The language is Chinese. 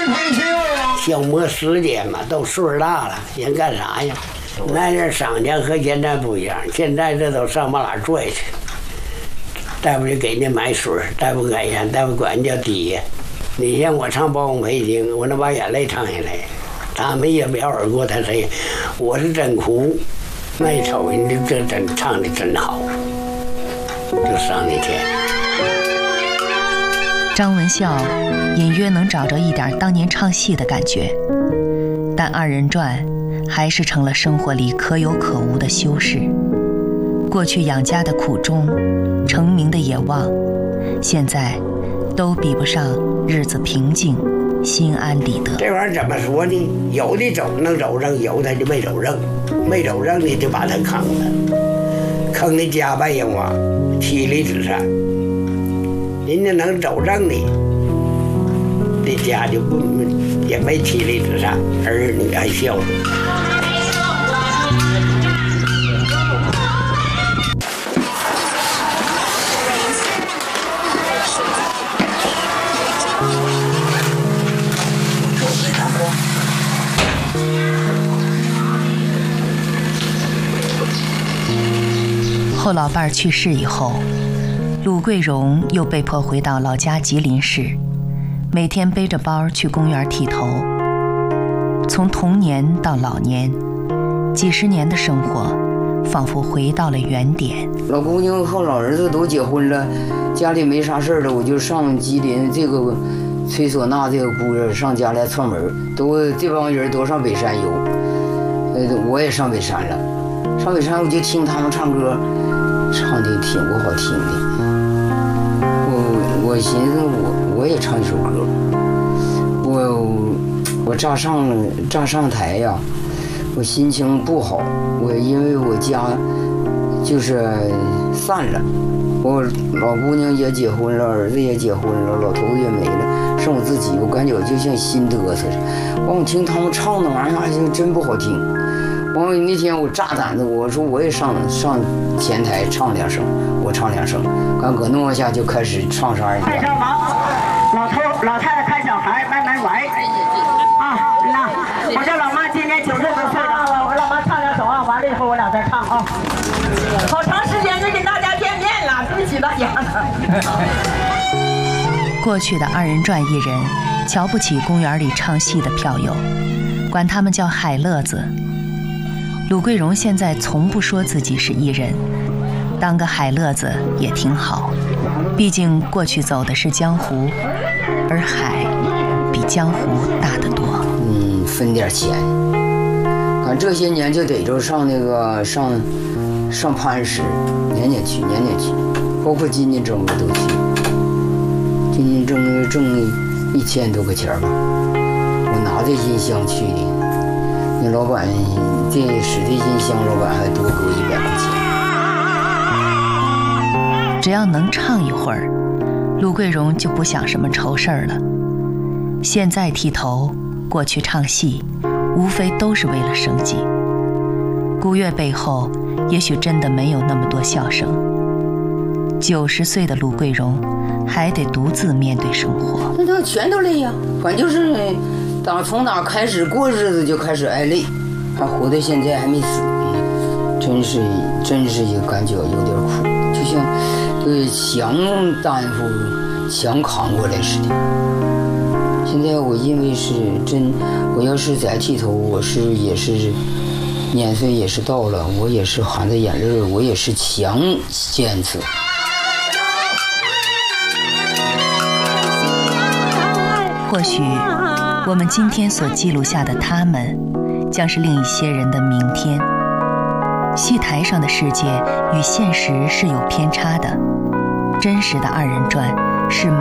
消磨时间嘛，都岁数大了，人干啥呀？那阵商家和现在不一样，现在这都上哪儿拽去？大夫就给你买水，大夫改善，大夫管你叫爹呀。你像我唱包公培经，我能把眼泪唱下来，他们也没耳过他谁，我是真哭。那一瞅你这真唱的真好，就上那天。 张文孝隐约能找着一点当年唱戏的感觉，但二人转还是成了生活里可有可无的修饰。过去养家的苦衷，成名的野望，现在都比不上日子平静，心安理得。 这玩意儿怎么说呢？有的能走正，有的就没走正，没走正的就把他坑了，坑的家败人亡，妻离子散。人家能走正的，这家就不也没妻离子散，儿女还孝顺。 后老伴儿去世以后，鲁桂荣又被迫回到老家吉林市，每天背着包去公园剃头。从童年到老年，几十年的生活仿佛回到了原点。 老姑娘和老儿子都结婚了，家里没啥事了，我就上吉林这个崔唢呐这个姑爷上家来串门，都这帮人都上北山游，我也上北山了。上北山我就听他们唱歌，唱的挺不好听的。我寻思我也唱一首歌，我乍上台呀，我心情不好，因为我家就是散了，我老姑娘也结婚了，儿子也结婚了，老头子也没了，剩我自己，我感觉就像心嘚瑟似的。完我听他们唱那玩意儿就真不好听。完那天我炸胆子，我说我也上前台唱两声，我唱两声，刚搁弄下就开始唱上二开上忙，老太太看小孩慢慢来啊。那我这老妈今年90多岁了，我老妈唱两首啊，完了以后我俩再唱啊。好长时间没跟大家见面了，对不起大家。 过去的二人转艺人瞧不起公园里唱戏的票友，管他们叫海乐子。鲁桂荣现在从不说自己是艺人，当个海乐子也挺好，毕竟过去走的是江湖，而海比江湖大得多。 分点钱，看这些年就得着上那个上磐石，年年去，包括今年正月都去。今年正月挣1000多块钱吧，我拿这音箱去的，那老板这使这音箱，老板还多给我100块钱。 只要能唱一会儿，鲁桂荣就不想什么愁事儿了。现在剃头，过去唱戏，无非都是为了生计。古月背后，也许真的没有那么多笑声。90岁的鲁桂荣，还得独自面对生活。 那都全都累呀，反正就是从哪开始过日子就开始挨累，还活到现在还没死，真是也感觉有点苦，就像强担负强扛过来似的。现在我因为是真，我要是再剃头，也是年岁也是到了，我也是含着眼泪，我也是强坚持。 或许我们今天所记录下的他们，将是另一些人的明天。戏台上的世界与现实是有偏差的，真实的二人转是